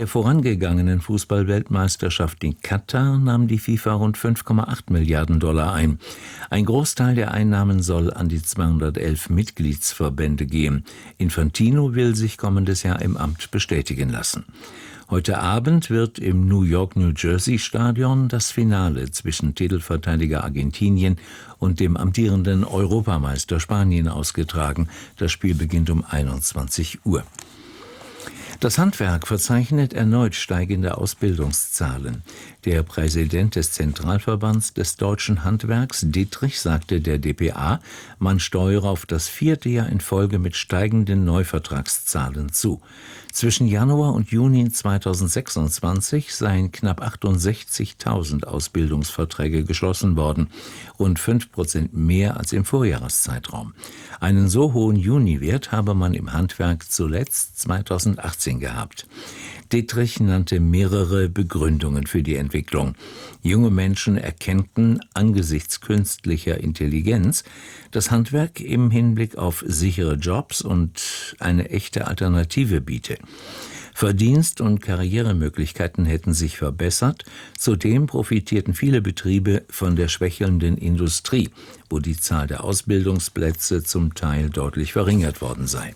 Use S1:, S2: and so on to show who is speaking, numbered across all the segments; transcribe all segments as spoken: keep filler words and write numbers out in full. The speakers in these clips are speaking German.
S1: Der vorangegangenen Fußball-Weltmeisterschaft in Katar nahm die FIFA rund fünf Komma acht Milliarden Dollar ein. Ein Großteil der Einnahmen soll an die zweihundertelf Mitgliedsverbände gehen. Infantino will sich kommendes Jahr im Amt bestätigen lassen. Heute Abend wird im New York-New Jersey-Stadion das Finale zwischen Titelverteidiger Argentinien und dem amtierenden Europameister Spanien ausgetragen. Das Spiel beginnt um einundzwanzig Uhr. Das Handwerk verzeichnet erneut steigende Ausbildungszahlen. Der Präsident des Zentralverbands des deutschen Handwerks, Dietrich, sagte der d p a, man steuere auf das vierte Jahr in Folge mit steigenden Neuvertragszahlen zu. Zwischen Januar und Juni zweitausendsechsundzwanzig seien knapp achtundsechzigtausend Ausbildungsverträge geschlossen worden, rund fünf Prozent mehr als im Vorjahreszeitraum. Einen so hohen Juniwert habe man im Handwerk zuletzt zweitausendachtzehn gehabt. Dietrich nannte mehrere Begründungen für die Entwicklung. Junge Menschen erkennten angesichts künstlicher Intelligenz das Handwerk im Hinblick auf sichere Jobs und eine echte Alternative biete. Verdienst- und Karrieremöglichkeiten hätten sich verbessert. Zudem profitierten viele Betriebe von der schwächelnden Industrie, wo die Zahl der Ausbildungsplätze zum Teil deutlich verringert worden sei.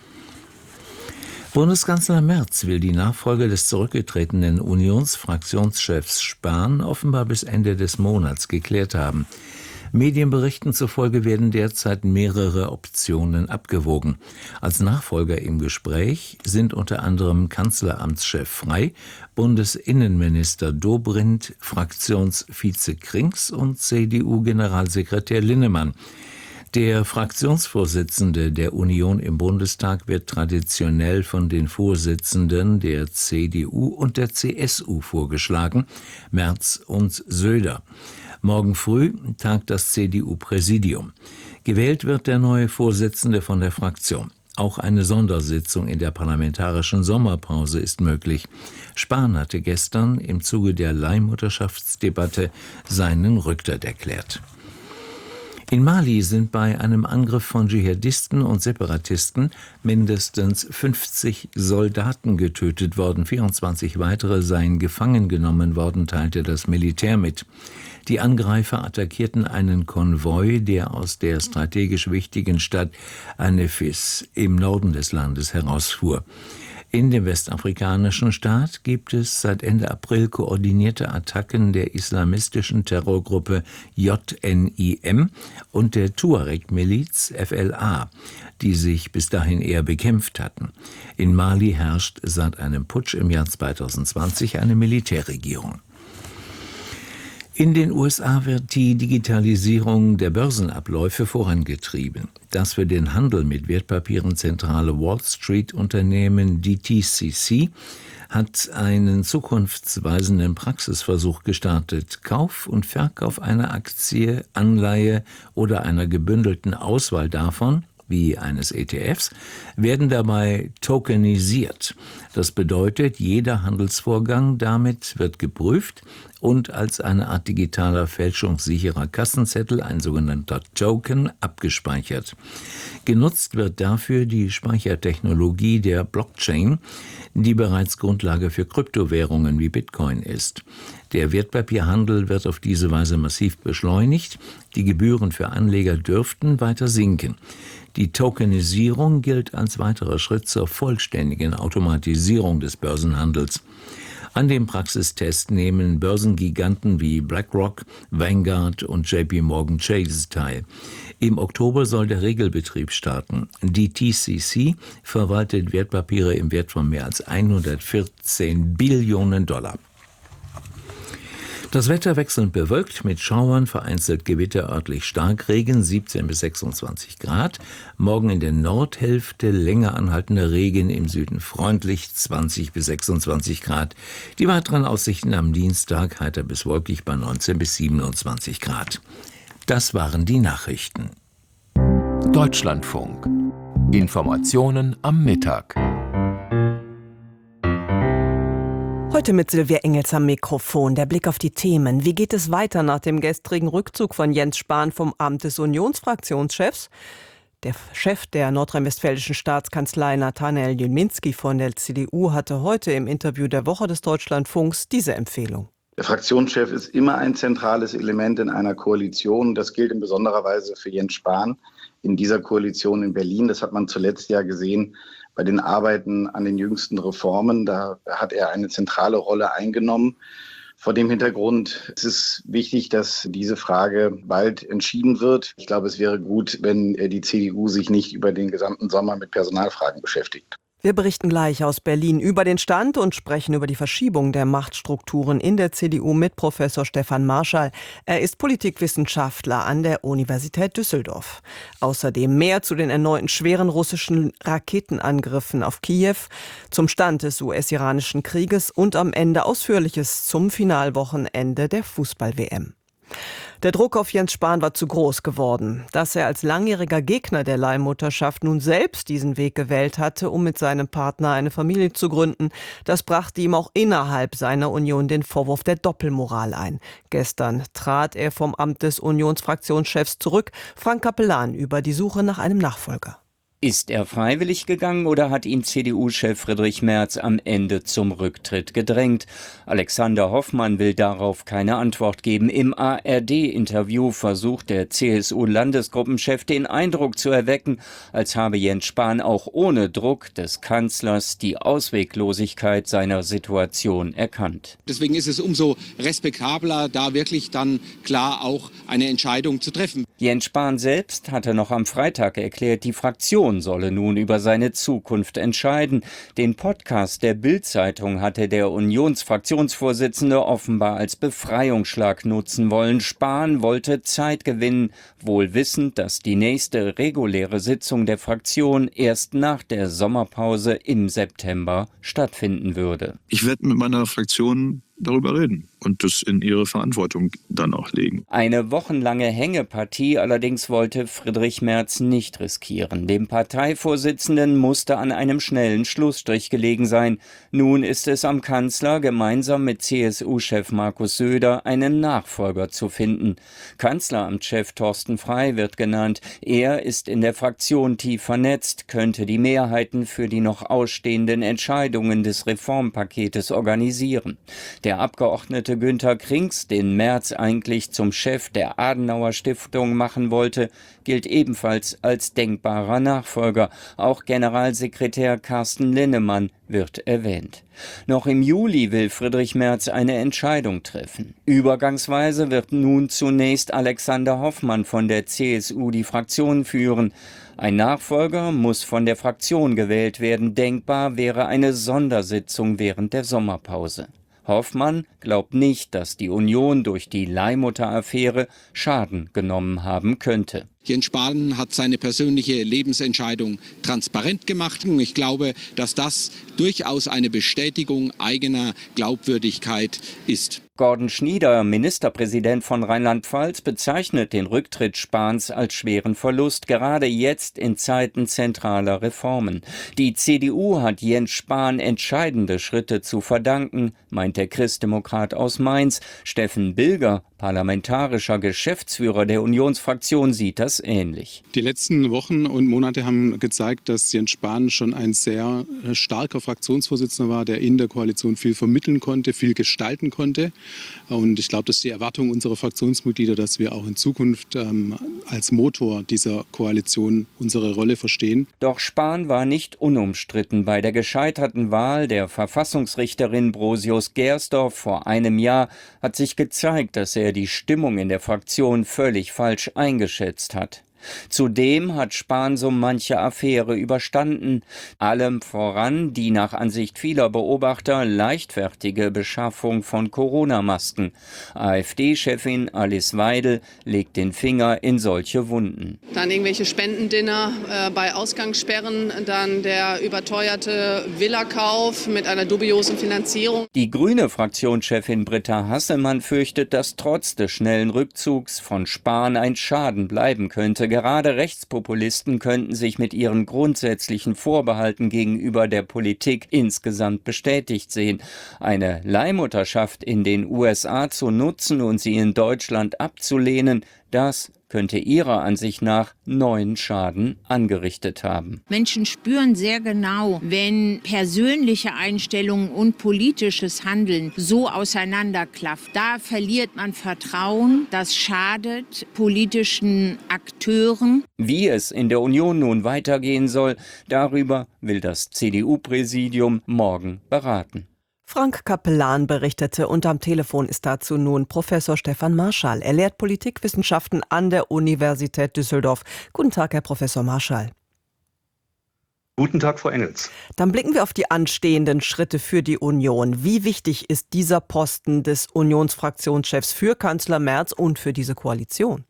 S1: Bundeskanzler Merz will die Nachfolge des zurückgetretenen Unionsfraktionschefs Spahn offenbar bis Ende des Monats geklärt haben. Medienberichten zufolge werden derzeit mehrere Optionen abgewogen. Als Nachfolger im Gespräch sind unter anderem Kanzleramtschef Frey, Bundesinnenminister Dobrindt, Fraktionsvize Krings und C D U-Generalsekretär Linnemann. Der Fraktionsvorsitzende der Union im Bundestag wird traditionell von den Vorsitzenden der C D U und der C S U vorgeschlagen, Merz und Söder. Morgen früh tagt das C D U-Präsidium. Gewählt wird der neue Vorsitzende von der Fraktion. Auch eine Sondersitzung in der parlamentarischen Sommerpause ist möglich. Spahn hatte gestern im Zuge der Leihmutterschaftsdebatte seinen Rücktritt erklärt. In Mali sind bei einem Angriff von Dschihadisten und Separatisten mindestens fünfzig Soldaten getötet worden. vierundzwanzig weitere seien gefangen genommen worden, teilte das Militär mit. Die Angreifer attackierten einen Konvoi, der aus der strategisch wichtigen Stadt Anefis im Norden des Landes herausfuhr. In dem westafrikanischen Staat gibt es seit Ende April koordinierte Attacken der islamistischen Terrorgruppe J N I M und der Tuareg-Miliz F L A, die sich bis dahin eher bekämpft hatten. In Mali herrscht seit einem Putsch im Jahr zweitausendzwanzig eine Militärregierung. In den U S A wird die Digitalisierung der Börsenabläufe vorangetrieben. Das für den Handel mit Wertpapieren zentrale Wall Street-Unternehmen D T C C hat einen zukunftsweisenden Praxisversuch gestartet. Kauf und Verkauf einer Aktie, Anleihe oder einer gebündelten Auswahl davon, wie eines E T Fs, werden dabei tokenisiert. Das bedeutet, jeder Handelsvorgang damit wird geprüft und als eine Art digitaler fälschungssicherer Kassenzettel, ein sogenannter Token, abgespeichert. Genutzt wird dafür die Speichertechnologie der Blockchain, die bereits Grundlage für Kryptowährungen wie Bitcoin ist. Der Wertpapierhandel wird auf diese Weise massiv beschleunigt. Die Gebühren für Anleger dürften weiter sinken. Die Tokenisierung gilt als weiterer Schritt zur vollständigen Automatisierung des Börsenhandels. An dem Praxistest nehmen Börsengiganten wie BlackRock, Vanguard und J P Morgan Chase teil. Im Oktober soll der Regelbetrieb starten. Die D T C C verwaltet Wertpapiere im Wert von mehr als hundertvierzehn Billionen Dollar. Das Wetter wechselnd bewölkt mit Schauern, vereinzelt Gewitter, örtlich Starkregen, siebzehn bis sechsundzwanzig Grad. Morgen in der Nordhälfte länger anhaltender Regen, im Süden freundlich, zwanzig bis sechsundzwanzig Grad. Die weiteren Aussichten am Dienstag heiter bis wolkig bei neunzehn bis siebenundzwanzig Grad. Das waren die Nachrichten.
S2: Deutschlandfunk. Informationen am Mittag.
S3: Heute mit Silvia Engels am Mikrofon. Der Blick auf die Themen. Wie geht es weiter nach dem gestrigen Rückzug von Jens Spahn vom Amt des Unionsfraktionschefs? Der Chef der nordrhein-westfälischen Staatskanzlei Nathanael Jelminski von der C D U hatte heute im Interview der Woche des Deutschlandfunks diese Empfehlung.
S4: Der Fraktionschef ist immer ein zentrales Element in einer Koalition. Das gilt in besonderer Weise für Jens Spahn in dieser Koalition in Berlin. Das hat man zuletzt ja gesehen bei den Arbeiten an den jüngsten Reformen. Da hat er eine zentrale Rolle eingenommen. Vor dem Hintergrund ist es wichtig, dass diese Frage bald entschieden wird. Ich glaube, es wäre gut, wenn die C D U sich nicht über den gesamten Sommer mit Personalfragen beschäftigt.
S3: Wir berichten gleich aus Berlin über den Stand und sprechen über die Verschiebung der Machtstrukturen in der C D U mit Professor Stefan Marschall. Er ist Politikwissenschaftler an der Universität Düsseldorf. Außerdem mehr zu den erneuten schweren russischen Raketenangriffen auf Kiew, zum Stand des U S-iranischen Krieges und am Ende Ausführliches zum Finalwochenende der Fußball-W M. Der Druck auf Jens Spahn war zu groß geworden. Dass er als langjähriger Gegner der Leihmutterschaft nun selbst diesen Weg gewählt hatte, um mit seinem Partner eine Familie zu gründen, das brachte ihm auch innerhalb seiner Union den Vorwurf der Doppelmoral ein. Gestern trat er vom Amt des Unionsfraktionschefs zurück. Frank Capellan über die Suche nach einem Nachfolger.
S5: Ist er freiwillig gegangen oder hat ihn C D U-Chef Friedrich Merz am Ende zum Rücktritt gedrängt? Alexander Hoffmann will darauf keine Antwort geben. Im A R D-Interview versucht der C S U-Landesgruppenchef den Eindruck zu erwecken, als habe Jens Spahn auch ohne Druck des Kanzlers die Ausweglosigkeit seiner Situation erkannt.
S6: Deswegen ist es umso respektabler, da wirklich dann klar auch eine Entscheidung zu treffen.
S5: Jens Spahn selbst hatte noch am Freitag erklärt, die Fraktion solle nun über seine Zukunft entscheiden. Den Podcast der Bild-Zeitung hatte der Unionsfraktionsvorsitzende offenbar als Befreiungsschlag nutzen wollen. Spahn wollte Zeit gewinnen, wohl wissend, dass die nächste reguläre Sitzung der Fraktion erst nach der Sommerpause im September stattfinden würde.
S7: Ich werde mit meiner Fraktion darüber reden und das in ihre Verantwortung dann auch legen.
S5: Eine wochenlange Hängepartie allerdings wollte Friedrich Merz nicht riskieren. Dem Parteivorsitzenden musste an einem schnellen Schlussstrich gelegen sein. Nun ist es am Kanzler, gemeinsam mit C S U-Chef Markus Söder einen Nachfolger zu finden. Kanzleramtschef Thorsten Frey wird genannt. Er ist in der Fraktion tief vernetzt, könnte die Mehrheiten für die noch ausstehenden Entscheidungen des Reformpaketes organisieren. Der Abgeordnete Günter Krings, den Merz eigentlich zum Chef der Adenauer-Stiftung machen wollte, gilt ebenfalls als denkbarer Nachfolger. Auch Generalsekretär Carsten Linnemann wird erwähnt. Noch im Juli will Friedrich Merz eine Entscheidung treffen. Übergangsweise wird nun zunächst Alexander Hoffmann von der C S U die Fraktion führen. Ein Nachfolger muss von der Fraktion gewählt werden. Denkbar wäre eine Sondersitzung während der Sommerpause. Hoffmann glaubt nicht, dass die Union durch die Leihmutter-Affäre Schaden genommen haben könnte.
S6: Jens Spahn hat seine persönliche Lebensentscheidung transparent gemacht. Und ich glaube, dass das durchaus eine Bestätigung eigener Glaubwürdigkeit ist.
S5: Gordon Schnieder, Ministerpräsident von Rheinland-Pfalz, bezeichnet den Rücktritt Spahns als schweren Verlust, gerade jetzt in Zeiten zentraler Reformen. Die C D U hat Jens Spahn entscheidende Schritte zu verdanken, meint der Christdemokrat aus Mainz. Steffen Bilger, parlamentarischer Geschäftsführer der Unionsfraktion, sieht das ähnlich.
S8: Die letzten Wochen und Monate haben gezeigt, dass Jens Spahn schon ein sehr starker Fraktionsvorsitzender war, der in der Koalition viel vermitteln konnte, viel gestalten konnte. Und ich glaube, das ist die Erwartung unserer Fraktionsmitglieder, dass wir auch in Zukunft ähm, als Motor dieser Koalition unsere Rolle verstehen.
S5: Doch Spahn war nicht unumstritten. Bei der gescheiterten Wahl der Verfassungsrichterin Brosius Gersdorf vor einem Jahr hat sich gezeigt, dass er die Stimmung in der Fraktion völlig falsch eingeschätzt hat. Zudem hat Spahn so manche Affäre überstanden, allem voran die nach Ansicht vieler Beobachter leichtfertige Beschaffung von Corona-Masken. AfD-Chefin Alice Weidel legt den Finger in solche Wunden.
S9: Dann irgendwelche Spendendinner äh, bei Ausgangssperren, dann der überteuerte Villakauf mit einer dubiosen Finanzierung.
S5: Die grüne Fraktionschefin Britta Hasselmann fürchtet, dass trotz des schnellen Rückzugs von Spahn ein Schaden bleiben könnte. Gerade Rechtspopulisten könnten sich mit ihren grundsätzlichen Vorbehalten gegenüber der Politik insgesamt bestätigt sehen. Eine Leihmutterschaft in den U S A zu nutzen und sie in Deutschland abzulehnen, Das könnte ihrer Ansicht nach neuen Schaden angerichtet haben.
S10: Menschen spüren sehr genau, wenn persönliche Einstellungen und politisches Handeln so auseinanderklafft. Da verliert man Vertrauen, das schadet politischen Akteuren.
S5: Wie es in der Union nun weitergehen soll, darüber will das C D U-Präsidium morgen beraten.
S3: Frank Capellan berichtete und am Telefon ist dazu nun Professor Stefan Marschall. Er lehrt Politikwissenschaften an der Universität Düsseldorf. Guten Tag, Herr Professor Marschall.
S11: Guten Tag, Frau Engels.
S3: Dann blicken wir auf die anstehenden Schritte für die Union. Wie wichtig ist dieser Posten des Unionsfraktionschefs für Kanzler Merz und für diese Koalition?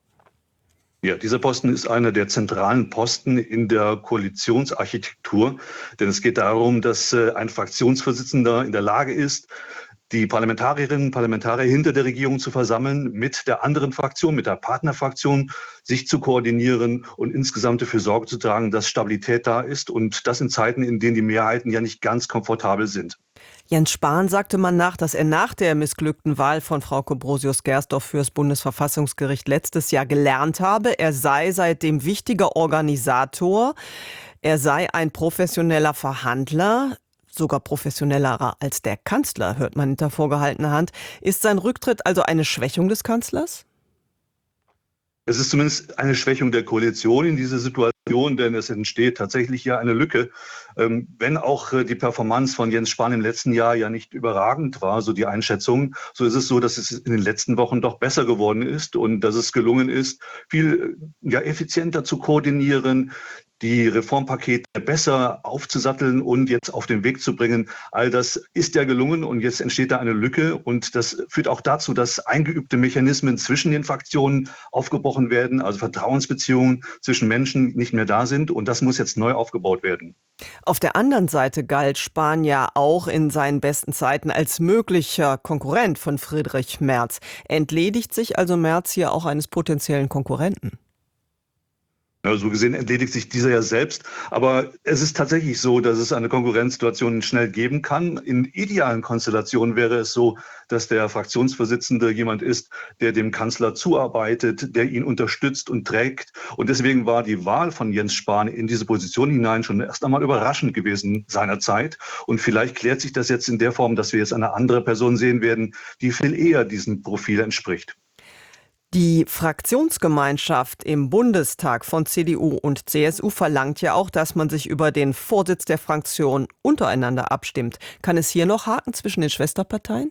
S11: Ja, dieser Posten ist einer der zentralen Posten in der Koalitionsarchitektur, denn es geht darum, dass ein Fraktionsvorsitzender in der Lage ist, die Parlamentarierinnen und Parlamentarier hinter der Regierung zu versammeln, mit der anderen Fraktion, mit der Partnerfraktion, sich zu koordinieren und insgesamt dafür Sorge zu tragen, dass Stabilität da ist und das in Zeiten, in denen die Mehrheiten ja nicht ganz komfortabel sind.
S3: Jens Spahn sagte man nach, dass er nach der missglückten Wahl von Frau Ambrosius-Gersdorf fürs Bundesverfassungsgericht letztes Jahr gelernt habe. Er sei seitdem wichtiger Organisator. Er sei ein professioneller Verhandler, sogar professionellerer als der Kanzler, hört man hinter vorgehaltener Hand. Ist sein Rücktritt also eine Schwächung des Kanzlers?
S11: Es ist zumindest eine Schwächung der Koalition in dieser Situation, denn es entsteht tatsächlich ja eine Lücke. Ähm, wenn auch äh, die Performance von Jens Spahn im letzten Jahr ja nicht überragend war, so die Einschätzung, so ist es so, dass es in den letzten Wochen doch besser geworden ist und dass es gelungen ist, viel äh, ja, effizienter zu koordinieren, die Reformpakete besser aufzusatteln und jetzt auf den Weg zu bringen. All das ist ja gelungen und jetzt entsteht da eine Lücke und das führt auch dazu, dass eingeübte Mechanismen zwischen den Fraktionen aufgebrochen werden, also Vertrauensbeziehungen zwischen Menschen nicht mehr da sind und das muss jetzt neu aufgebaut werden.
S3: Auf der anderen Seite galt Spahn ja auch in seinen besten Zeiten als möglicher Konkurrent von Friedrich Merz. Entledigt sich also Merz hier auch eines potenziellen Konkurrenten?
S11: Ja, so gesehen entledigt sich dieser ja selbst. Aber es ist tatsächlich so, dass es eine Konkurrenzsituation schnell geben kann. In idealen Konstellationen wäre es so, dass der Fraktionsvorsitzende jemand ist, der dem Kanzler zuarbeitet, der ihn unterstützt und trägt. Und deswegen war die Wahl von Jens Spahn in diese Position hinein schon erst einmal überraschend gewesen seinerzeit. Und vielleicht klärt sich das jetzt in der Form, dass wir jetzt eine andere Person sehen werden, die viel eher diesem Profil entspricht.
S3: Die Fraktionsgemeinschaft im Bundestag von C D U und C S U verlangt ja auch, dass man sich über den Vorsitz der Fraktion untereinander abstimmt. Kann es hier noch Haken zwischen den Schwesterparteien?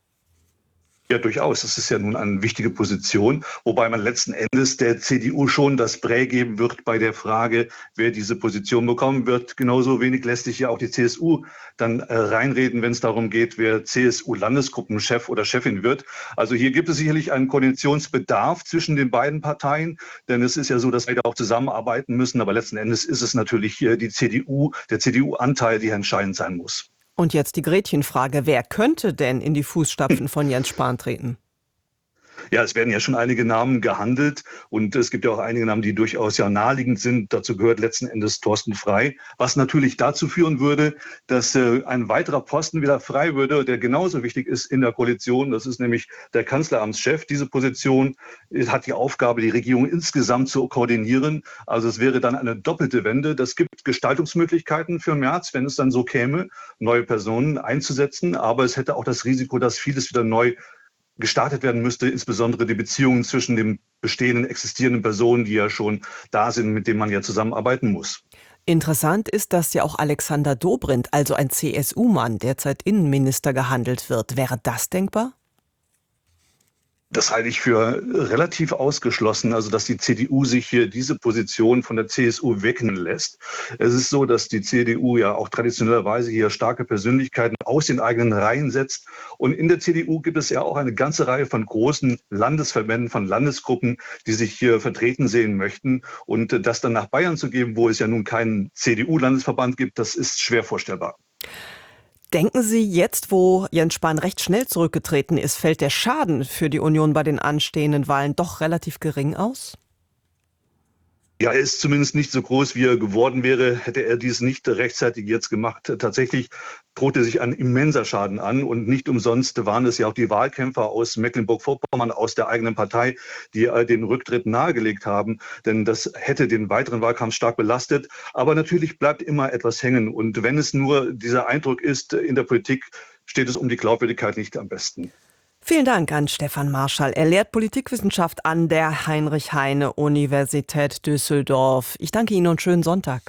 S11: Ja, durchaus. Das ist ja nun eine wichtige Position, wobei man letzten Endes der C D U schon das Prä geben wird bei der Frage, wer diese Position bekommen wird. Genauso wenig lässt sich ja auch die C S U dann äh, reinreden, wenn es darum geht, wer C S U-Landesgruppenchef oder Chefin wird. Also hier gibt es sicherlich einen Koalitionsbedarf zwischen den beiden Parteien, denn es ist ja so, dass beide auch zusammenarbeiten müssen. Aber letzten Endes ist es natürlich äh, die C D U, der C D U-Anteil, der entscheidend sein muss.
S3: Und jetzt die Gretchenfrage, wer könnte denn in die Fußstapfen von Jens Spahn treten?
S11: Ja, es werden ja schon einige Namen gehandelt und es gibt ja auch einige Namen, die durchaus ja naheliegend sind. Dazu gehört letzten Endes Thorsten Frey, was natürlich dazu führen würde, dass äh, ein weiterer Posten wieder frei würde, der genauso wichtig ist in der Koalition. Das ist nämlich der Kanzleramtschef. Diese Position hat die Aufgabe, die Regierung insgesamt zu koordinieren. Also es wäre dann eine doppelte Wende. Das gibt Gestaltungsmöglichkeiten für Merz, wenn es dann so käme, neue Personen einzusetzen. Aber es hätte auch das Risiko, dass vieles wieder neu gestartet werden müsste, insbesondere die Beziehungen zwischen den bestehenden, existierenden Personen, die ja schon da sind, mit denen man ja zusammenarbeiten muss.
S3: Interessant ist, dass ja auch Alexander Dobrindt, also ein C S U-Mann, derzeit Innenminister gehandelt wird. Wäre das denkbar?
S11: Das halte ich für relativ ausgeschlossen, also dass die C D U sich hier diese Position von der C S U wegnehmen lässt. Es ist so, dass die C D U ja auch traditionellerweise hier starke Persönlichkeiten aus den eigenen Reihen setzt. Und in der C D U gibt es ja auch eine ganze Reihe von großen Landesverbänden, von Landesgruppen, die sich hier vertreten sehen möchten. Und das dann nach Bayern zu geben, wo es ja nun keinen C D U-Landesverband gibt, das ist schwer vorstellbar.
S3: Denken Sie, jetzt, wo Jens Spahn recht schnell zurückgetreten ist, fällt der Schaden für die Union bei den anstehenden Wahlen doch relativ gering aus?
S11: Ja, er ist zumindest nicht so groß, wie er geworden wäre, hätte er dies nicht rechtzeitig jetzt gemacht. Tatsächlich drohte sich ein immenser Schaden an und nicht umsonst waren es ja auch die Wahlkämpfer aus Mecklenburg-Vorpommern, aus der eigenen Partei, die den Rücktritt nahegelegt haben, denn das hätte den weiteren Wahlkampf stark belastet. Aber natürlich bleibt immer etwas hängen und wenn es nur dieser Eindruck ist, in der Politik steht es um die Glaubwürdigkeit nicht am besten.
S3: Vielen Dank an Stefan Marschall. Er lehrt Politikwissenschaft an der Heinrich-Heine-Universität Düsseldorf. Ich danke Ihnen und schönen Sonntag.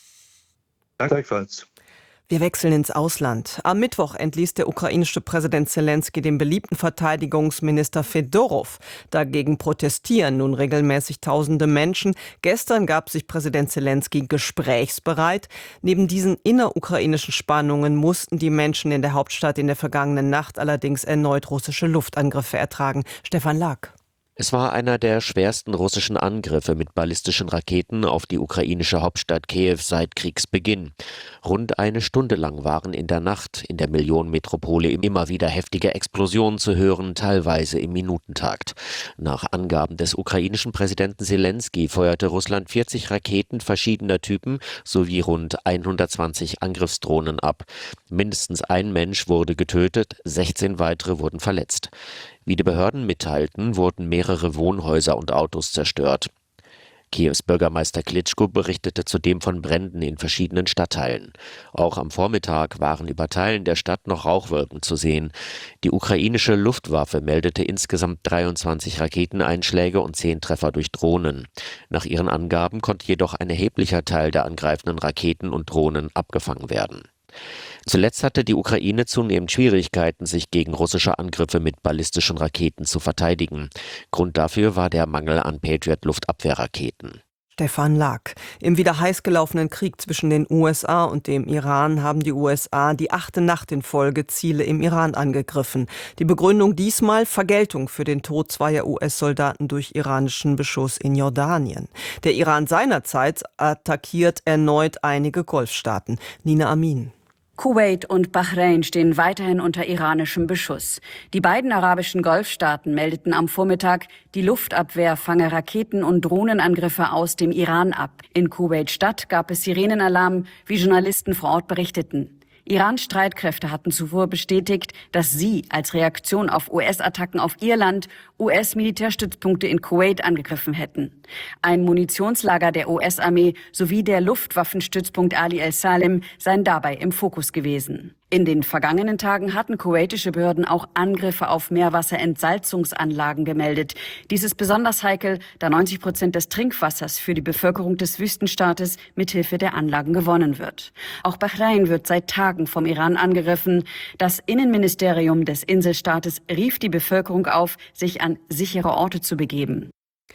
S11: Danke gleichfalls.
S3: Wir wechseln ins Ausland. Am Mittwoch entließ der ukrainische Präsident Selenskyj den beliebten Verteidigungsminister Fedorow. Dagegen protestieren nun regelmäßig tausende Menschen. Gestern gab sich Präsident Selenskyj gesprächsbereit. Neben diesen innerukrainischen Spannungen mussten die Menschen in der Hauptstadt in der vergangenen Nacht allerdings erneut russische Luftangriffe ertragen. Stefan Lag.
S12: Es war einer der schwersten russischen Angriffe mit ballistischen Raketen auf die ukrainische Hauptstadt Kiew seit Kriegsbeginn. Rund eine Stunde lang waren in der Nacht in der Millionenmetropole immer wieder heftige Explosionen zu hören, teilweise im Minutentakt. Nach Angaben des ukrainischen Präsidenten Selenskyj feuerte Russland vierzig Raketen verschiedener Typen sowie rund hundertzwanzig Angriffsdrohnen ab. Mindestens ein Mensch wurde getötet, sechzehn weitere wurden verletzt. Wie die Behörden mitteilten, wurden mehrere Wohnhäuser und Autos zerstört. Kiews Bürgermeister Klitschko berichtete zudem von Bränden in verschiedenen Stadtteilen. Auch am Vormittag waren über Teilen der Stadt noch Rauchwolken zu sehen. Die ukrainische Luftwaffe meldete insgesamt dreiundzwanzig Raketeneinschläge und zehn Treffer durch Drohnen. Nach ihren Angaben konnte jedoch ein erheblicher Teil der angreifenden Raketen und Drohnen abgefangen werden. Zuletzt hatte die Ukraine zunehmend Schwierigkeiten, sich gegen russische Angriffe mit ballistischen Raketen zu verteidigen. Grund dafür war der Mangel an Patriot-Luftabwehrraketen.
S3: Stefan Lag. Im wieder heiß gelaufenen Krieg zwischen den U S A und dem Iran haben die U S A die achte Nacht in Folge Ziele im Iran angegriffen. Die Begründung diesmal Vergeltung für den Tod zweier U S-Soldaten durch iranischen Beschuss in Jordanien. Der Iran seinerzeit attackiert erneut einige Golfstaaten. Nina Amin.
S13: Kuwait und Bahrain stehen weiterhin unter iranischem Beschuss. Die beiden arabischen Golfstaaten meldeten am Vormittag, die Luftabwehr fange Raketen- und Drohnenangriffe aus dem Iran ab. In Kuwait-Stadt gab es Sirenenalarm, wie Journalisten vor Ort berichteten. Iran-Streitkräfte hatten zuvor bestätigt, dass sie als Reaktion auf U S-Attacken auf ihr Land U S-Militärstützpunkte in Kuwait angegriffen hätten. Ein Munitionslager der U S-Armee sowie der Luftwaffenstützpunkt Ali el-Salem seien dabei im Fokus gewesen. In den vergangenen Tagen hatten kuwaitische Behörden auch Angriffe auf Meerwasserentsalzungsanlagen gemeldet. Dies ist besonders heikel, da neunzig Prozent des Trinkwassers für die Bevölkerung des Wüstenstaates mithilfe der Anlagen gewonnen wird. Auch Bahrain wird seit Tagen vom Iran angegriffen. Das Innenministerium des Inselstaates rief die Bevölkerung auf, sich an sichere Orte zu begeben.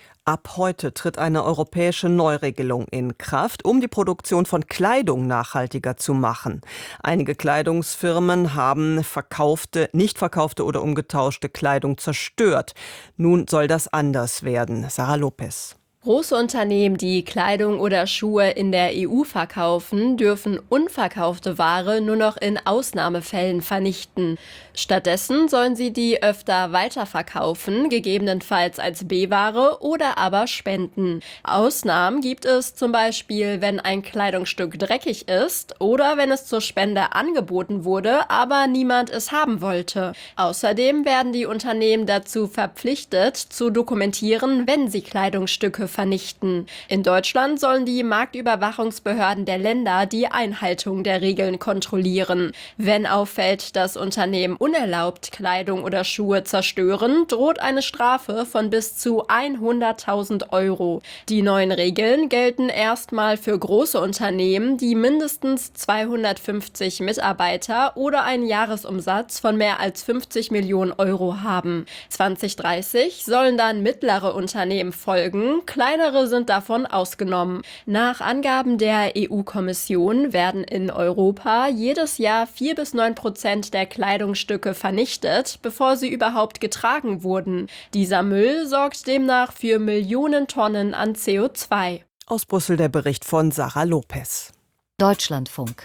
S3: Ab heute tritt eine europäische Neuregelung in Kraft, um die Produktion von Kleidung nachhaltiger zu machen. Einige Kleidungsfirmen haben verkaufte, nicht verkaufte oder umgetauschte Kleidung zerstört. Nun soll das anders werden. Sarah Lopez.
S14: Große Unternehmen, die Kleidung oder Schuhe in der E U verkaufen, dürfen unverkaufte Ware nur noch in Ausnahmefällen vernichten. Stattdessen sollen sie die öfter weiterverkaufen, gegebenenfalls als B-Ware oder aber spenden. Ausnahmen gibt es zum Beispiel, wenn ein Kleidungsstück dreckig ist oder wenn es zur Spende angeboten wurde, aber niemand es haben wollte. Außerdem werden die Unternehmen dazu verpflichtet, zu dokumentieren, wenn sie Kleidungsstücke vernichten. In Deutschland sollen die Marktüberwachungsbehörden der Länder die Einhaltung der Regeln kontrollieren. Wenn auffällt, dass Unternehmen unerlaubt Kleidung oder Schuhe zerstören, droht eine Strafe von bis zu hunderttausend Euro. Die neuen Regeln gelten erstmal für große Unternehmen, die mindestens zweihundertfünfzig Mitarbeiter oder einen Jahresumsatz von mehr als fünfzig Millionen Euro haben. zwanzig dreißig sollen dann mittlere Unternehmen folgen. Kleinere sind davon ausgenommen. Nach Angaben der E U-Kommission werden in Europa jedes Jahr vier bis neun Prozent der Kleidungsstücke vernichtet, bevor sie überhaupt getragen wurden. Dieser Müll sorgt demnach für Millionen Tonnen an C O zwei.
S3: Aus Brüssel der Bericht von Sarah Lopez.
S15: Deutschlandfunk.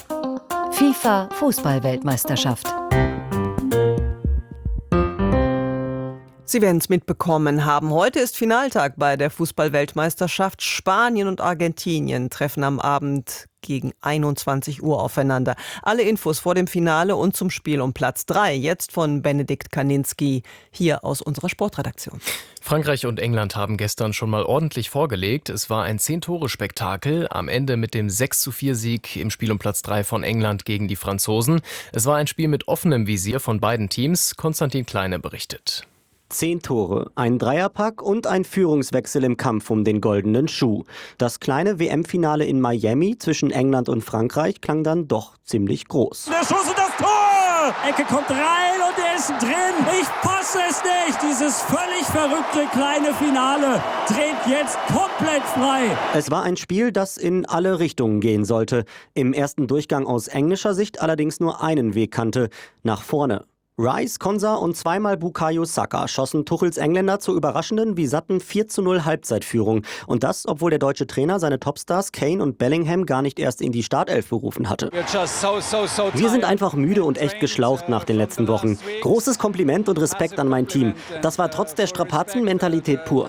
S15: FIFA Fußball-Weltmeisterschaft.
S3: Sie werden es mitbekommen haben. Heute ist Finaltag bei der Fußball-Weltmeisterschaft. Spanien und Argentinien treffen am Abend gegen einundzwanzig Uhr aufeinander. Alle Infos vor dem Finale und zum Spiel um Platz drei. Jetzt von Benedikt Kaninski hier aus unserer Sportredaktion.
S16: Frankreich und England haben gestern schon mal ordentlich vorgelegt. Es war ein zehn-Tore-Spektakel. Am Ende mit dem sechs zu vier Sieg im Spiel um Platz drei von England gegen die Franzosen. Es war ein Spiel mit offenem Visier von beiden Teams. Konstantin Kleine berichtet.
S17: Zehn Tore, ein Dreierpack und ein Führungswechsel im Kampf um den goldenen Schuh. Das kleine W M-Finale in Miami zwischen England und Frankreich klang dann doch ziemlich groß.
S18: Der Schuss und das Tor! Ecke kommt rein und er ist drin. Ich passe es nicht. Dieses völlig verrückte kleine Finale dreht jetzt komplett frei.
S17: Es war ein Spiel, das in alle Richtungen gehen sollte. Im ersten Durchgang aus englischer Sicht allerdings nur einen Weg kannte: nach vorne. Rice, Konsa und zweimal Bukayo Saka schossen Tuchels Engländer zur überraschenden wie satten vier zu null Halbzeitführung. Und das, obwohl der deutsche Trainer seine Topstars Kane und Bellingham gar nicht erst in die Startelf berufen hatte. Wir sind einfach müde und echt geschlaucht nach den letzten Wochen. Großes Kompliment und Respekt an mein Team. Das war trotz der Strapazen Mentalität pur.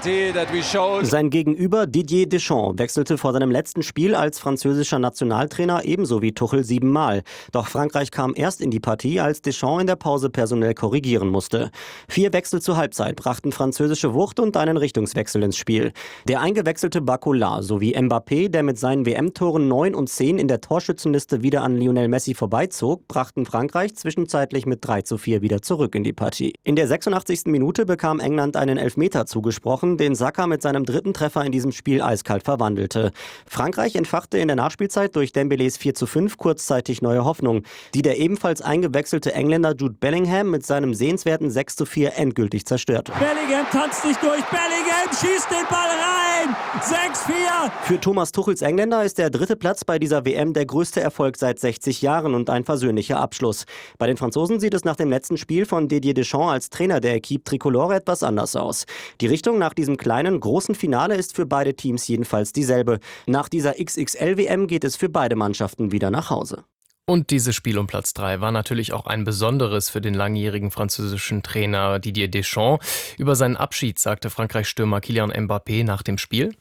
S17: Sein Gegenüber Didier Deschamps wechselte vor seinem letzten Spiel als französischer Nationaltrainer ebenso wie Tuchel siebenmal. Doch Frankreich kam erst in die Partie, als Deschamps in der Pause personell korrigieren musste. Vier Wechsel zur Halbzeit brachten französische Wucht und einen Richtungswechsel ins Spiel. Der eingewechselte Barcola sowie Mbappé, der mit seinen W M-Toren neun und zehn in der Torschützenliste wieder an Lionel Messi vorbeizog, brachten Frankreich zwischenzeitlich mit drei zu vier wieder zurück in die Partie. In der sechsundachtzigsten Minute bekam England einen Elfmeter zugesprochen, den Saka mit seinem dritten Treffer in diesem Spiel eiskalt verwandelte. Frankreich entfachte in der Nachspielzeit durch Dembélés vier zu fünf kurzzeitig neue Hoffnung, die der ebenfalls eingewechselte Engländer Jude Bellingham mit seinem sehenswerten sechs zu vier endgültig zerstört.
S18: Bellingham tanzt sich durch, Bellingham schießt den Ball rein! sechs vier!
S17: Für Thomas Tuchels Engländer ist der dritte Platz bei dieser W M der größte Erfolg seit sechzig Jahren und ein versöhnlicher Abschluss. Bei den Franzosen sieht es nach dem letzten Spiel von Didier Deschamps als Trainer der Equipe Tricolore etwas anders aus. Die Richtung nach diesem kleinen, großen Finale ist für beide Teams jedenfalls dieselbe. Nach dieser X X L-W M geht es für beide Mannschaften wieder nach Hause.
S16: Und dieses Spiel um Platz drei war natürlich auch ein besonderes für den langjährigen französischen Trainer Didier Deschamps. Über seinen Abschied sagte Frankreich-Stürmer Kylian Mbappé nach dem Spiel: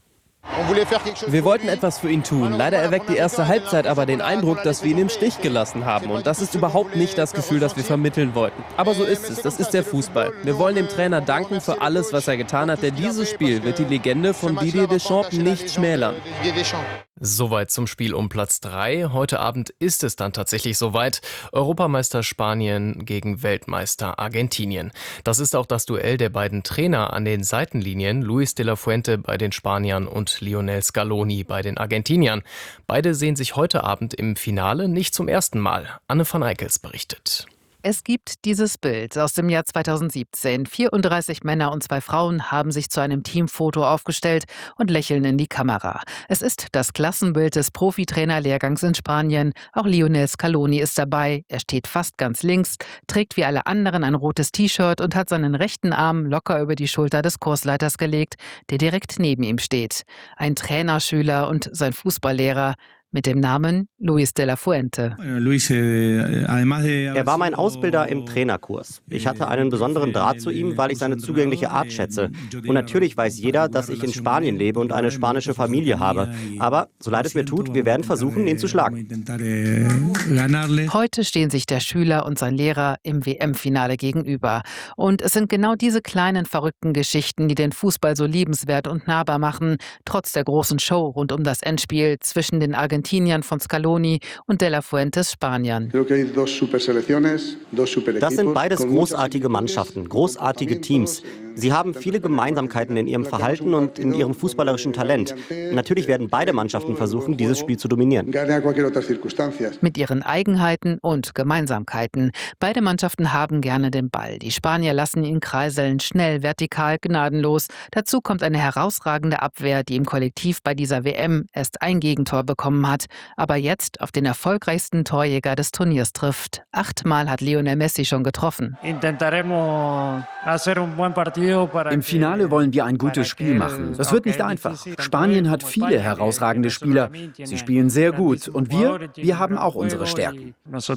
S19: Wir wollten etwas für ihn tun. Leider erweckt die erste Halbzeit aber den Eindruck, dass wir ihn im Stich gelassen haben. Und das ist überhaupt nicht das Gefühl, das wir vermitteln wollten. Aber so ist es. Das ist der Fußball. Wir wollen dem Trainer danken für alles, was er getan hat. Denn dieses Spiel wird die Legende von Didier Deschamps nicht schmälern.
S16: Soweit zum Spiel um Platz drei. Heute Abend ist es dann tatsächlich soweit. Europameister Spanien gegen Weltmeister Argentinien. Das ist auch das Duell der beiden Trainer an den Seitenlinien. Luis de la Fuente bei den Spaniern und Lionel Scaloni bei den Argentiniern. Beide sehen sich heute Abend im Finale nicht zum ersten Mal. Anne van Eickels berichtet.
S20: Es gibt dieses Bild aus dem Jahr zweitausendsiebzehn. vierunddreißig Männer und zwei Frauen haben sich zu einem Teamfoto aufgestellt und lächeln in die Kamera. Es ist das Klassenbild des Profitrainerlehrgangs in Spanien. Auch Lionel Scaloni ist dabei. Er steht fast ganz links, trägt wie alle anderen ein rotes T-Shirt und hat seinen rechten Arm locker über die Schulter des Kursleiters gelegt, der direkt neben ihm steht. Ein Trainerschüler und sein Fußballlehrer mit dem Namen Luis de la Fuente.
S17: Er war mein Ausbilder im Trainerkurs. Ich hatte einen besonderen Draht zu ihm, weil ich seine zugängliche Art schätze. Und natürlich weiß jeder, dass ich in Spanien lebe und eine spanische Familie habe. Aber, so leid es mir tut, wir werden versuchen, ihn zu schlagen.
S20: Heute stehen sich der Schüler und sein Lehrer im W M-Finale gegenüber. Und es sind genau diese kleinen, verrückten Geschichten, die den Fußball so liebenswert und nahbar machen, trotz der großen Show rund um das Endspiel zwischen den Argentiniern von Scaloni und de la Fuentes Spaniern.
S17: Das sind beides großartige Mannschaften, großartige Teams. Sie haben viele Gemeinsamkeiten in ihrem Verhalten und in ihrem fußballerischen Talent. Natürlich werden beide Mannschaften versuchen, dieses Spiel zu dominieren.
S20: Mit ihren Eigenheiten und Gemeinsamkeiten. Beide Mannschaften haben gerne den Ball. Die Spanier lassen ihn kreiseln, schnell, vertikal, gnadenlos. Dazu kommt eine herausragende Abwehr, die im Kollektiv bei dieser W M erst ein Gegentor bekommen hat, aber jetzt auf den erfolgreichsten Torjäger des Turniers trifft. Achtmal hat Lionel Messi schon getroffen.
S18: Intentaremos hacer un buen partido.
S21: Im Finale wollen wir ein gutes Spiel machen. Das wird nicht einfach. Spanien hat viele herausragende Spieler. Sie spielen sehr gut. Und wir, wir haben auch unsere Stärken.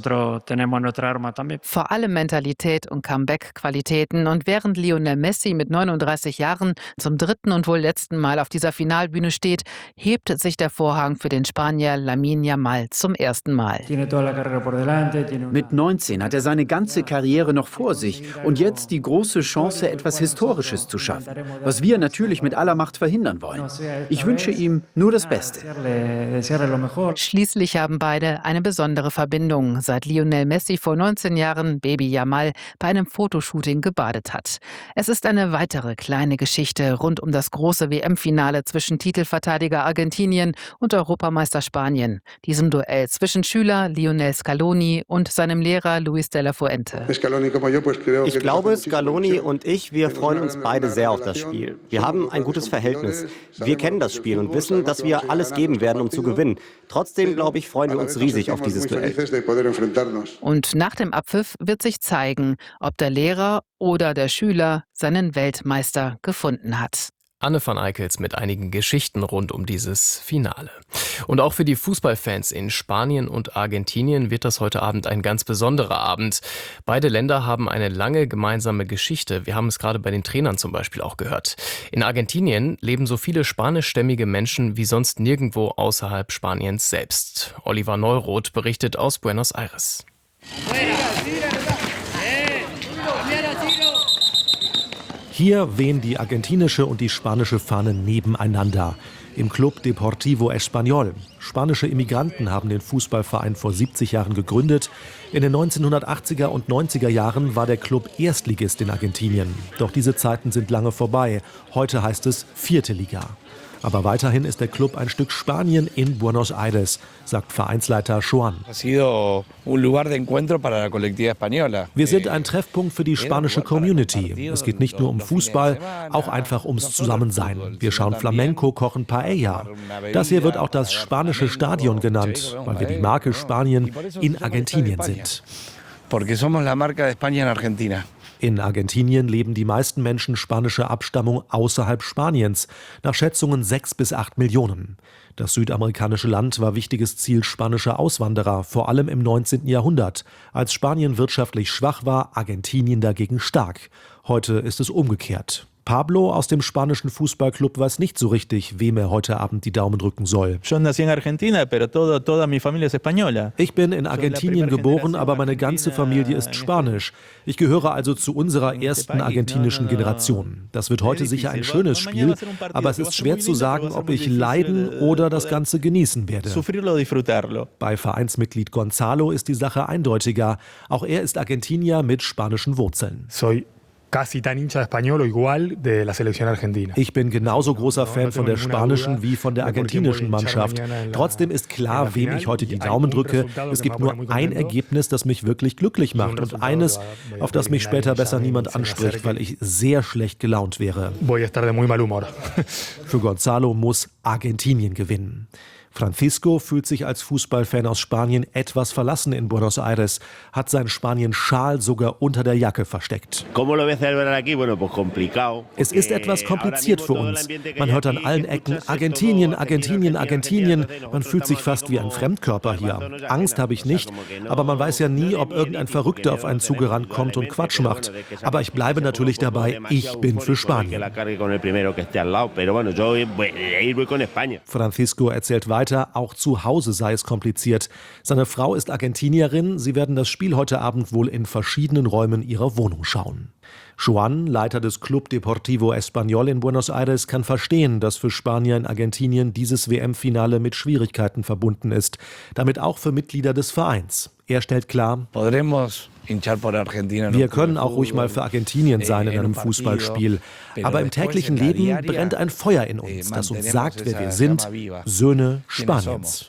S20: Vor allem Mentalität und Comeback-Qualitäten. Und während Lionel Messi mit neununddreißig Jahren zum dritten und wohl letzten Mal auf dieser Finalbühne steht, hebt sich der Vorhang für den Spanier Lamine Yamal zum ersten Mal.
S21: Mit neunzehn hat er seine ganze Karriere noch vor sich und jetzt die große Chance, etwas Historisches zu schaffen, was wir natürlich mit aller Macht verhindern wollen. Ich wünsche ihm nur das Beste.
S20: Schließlich haben beide eine besondere Verbindung, seit Lionel Messi vor neunzehn Jahren Baby Yamal bei einem Fotoshooting gebadet hat. Es ist eine weitere kleine Geschichte rund um das große W M-Finale zwischen Titelverteidiger Argentinien und Europameister Spanien, diesem Duell zwischen Schüler Lionel Scaloni und seinem Lehrer Luis de la Fuente.
S17: Ich glaube, Scaloni und ich, wir freuen uns beide sehr auf das Spiel. Wir haben ein gutes Verhältnis. Wir kennen das Spiel und wissen, dass wir alles geben werden, um zu gewinnen. Trotzdem, glaube ich, freuen wir uns riesig auf dieses Duell.
S20: Und nach dem Abpfiff wird sich zeigen, ob der Lehrer oder der Schüler seinen Weltmeister gefunden hat.
S16: Anne van Eickels mit einigen Geschichten rund um dieses Finale. Und auch für die Fußballfans in Spanien und Argentinien wird das heute Abend ein ganz besonderer Abend. Beide Länder haben eine lange gemeinsame Geschichte. Wir haben es gerade bei den Trainern zum Beispiel auch gehört. In Argentinien leben so viele spanischstämmige Menschen wie sonst nirgendwo außerhalb Spaniens selbst. Oliver Neuroth berichtet aus Buenos Aires.
S22: Hier wehen die argentinische und die spanische Fahne nebeneinander. Im Club Deportivo Español. Spanische Immigranten haben den Fußballverein vor siebzig Jahren gegründet. In den neunzehnhundertachtziger und neunziger Jahren war der Club Erstligist in Argentinien. Doch diese Zeiten sind lange vorbei. Heute heißt es Vierte Liga. Aber weiterhin ist der Club ein Stück Spanien in Buenos Aires, sagt Vereinsleiter Joan. Wir sind ein Treffpunkt für die spanische Community. Es geht nicht nur um Fußball, auch einfach ums Zusammensein. Wir schauen Flamenco, kochen Paella. Das hier wird auch das spanische Stadion genannt, weil wir die Marke Spanien in Argentinien sind. In Argentinien leben die meisten Menschen spanischer Abstammung außerhalb Spaniens, nach Schätzungen sechs bis acht Millionen. Das südamerikanische Land war wichtiges Ziel spanischer Auswanderer, vor allem im neunzehnten Jahrhundert. Als Spanien wirtschaftlich schwach war, Argentinien dagegen stark. Heute ist es umgekehrt. Pablo aus dem spanischen Fußballclub weiß nicht so richtig, wem er heute Abend die Daumen drücken soll. Ich bin in Argentinien geboren, aber meine ganze Familie ist spanisch. Ich gehöre also zu unserer ersten argentinischen Generation. Das wird heute sicher ein schönes Spiel, aber es ist schwer zu sagen, ob ich leiden oder das Ganze genießen werde. Bei Vereinsmitglied Gonzalo ist die Sache eindeutiger. Auch er ist Argentinier mit spanischen Wurzeln. Ich bin genauso großer Fan von der spanischen wie von der argentinischen Mannschaft. Trotzdem ist klar, wem ich heute die Daumen drücke. Es gibt nur ein Ergebnis, das mich wirklich glücklich macht und eines, auf das mich später besser niemand anspricht, weil ich sehr schlecht gelaunt wäre. Für Gonzalo muss Argentinien gewinnen. Francisco fühlt sich als Fußballfan aus Spanien etwas verlassen in Buenos Aires, hat seinen Spanien-Schal sogar unter der Jacke versteckt. Es ist etwas kompliziert für uns. Man hört an allen Ecken Argentinien, Argentinien, Argentinien. Man fühlt sich fast wie ein Fremdkörper hier. Angst habe ich nicht, aber man weiß ja nie, ob irgendein Verrückter auf einen zugerannt kommt und Quatsch macht. Aber ich bleibe natürlich dabei, ich bin für Spanien. Francisco erzählt weiter, auch zu Hause sei es kompliziert. Seine Frau ist Argentinierin, sie werden das Spiel heute Abend wohl in verschiedenen Räumen ihrer Wohnung schauen. Joan, Leiter des Club Deportivo Español in Buenos Aires, kann verstehen, dass für Spanier in Argentinien dieses W M-Finale mit Schwierigkeiten verbunden ist. Damit auch für Mitglieder des Vereins. Er stellt klar: Wir können auch ruhig mal für Argentinien sein in einem Fußballspiel. Aber im täglichen Leben brennt ein Feuer in uns, das uns sagt, wer wir sind: Söhne Spaniens.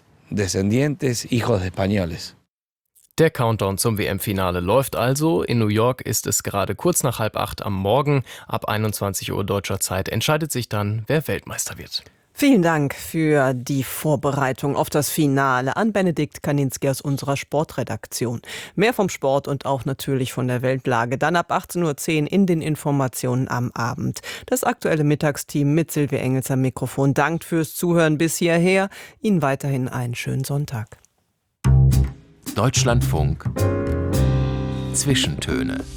S16: Der Countdown zum W M-Finale läuft also. In New York ist es gerade kurz nach halb acht am Morgen. Ab einundzwanzig Uhr deutscher Zeit entscheidet sich dann, wer Weltmeister wird.
S3: Vielen Dank für die Vorbereitung auf das Finale an Benedikt Kaninski aus unserer Sportredaktion. Mehr vom Sport und auch natürlich von der Weltlage dann ab achtzehn Uhr zehn in den Informationen am Abend. Das aktuelle Mittagsteam mit Silvia Engels am Mikrofon dankt fürs Zuhören bis hierher. Ihnen weiterhin einen schönen Sonntag.
S1: Deutschlandfunk Zwischentöne.